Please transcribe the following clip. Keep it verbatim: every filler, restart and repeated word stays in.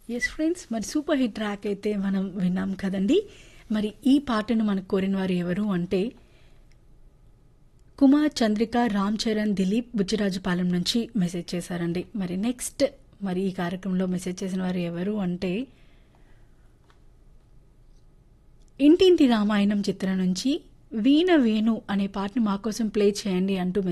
Yes friends, మరి super hit track అయితే మనం విన్నాం కదండి. మరి ఈ పాటను మనకు కోరిన వారు ఎవరు అంటే కుమార్, చంద్రిక, రామ్ చరణ్, దిలీప్ బుచ్చిరాజుపాలెం నుంచి మెసేజ్ చేశారండి. మరి నెక్స్ట్ మరి ఈ కార్యక్రమంలో మెసేజ్ చేసిన వారు ఎవరు అంటే ఇంటింటి రామాయణం చిత్రం నుంచి వీణ వేణు అనే పాటను మా కోసం ప్లే చేయండి అంటూ